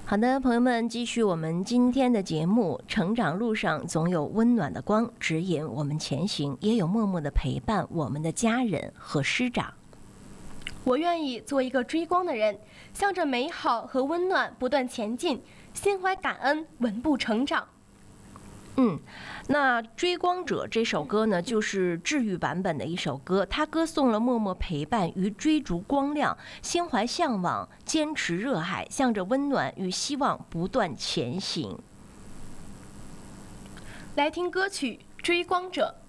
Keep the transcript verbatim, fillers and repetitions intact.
好的，朋友们，继续我们今天的节目。成长路上总有温暖的光指引我们前行，也有默默的陪伴我们的家人和师长。 我愿意做一个追光的人，向着美好和温暖不断前进，心怀感恩，稳步成长。 嗯，那《追光者》这首歌呢，就是治愈版本的一首歌，它歌颂了默默陪伴与追逐光亮，心怀向往，坚持热爱，向着温暖与希望不断前行。 来听歌曲《追光者》。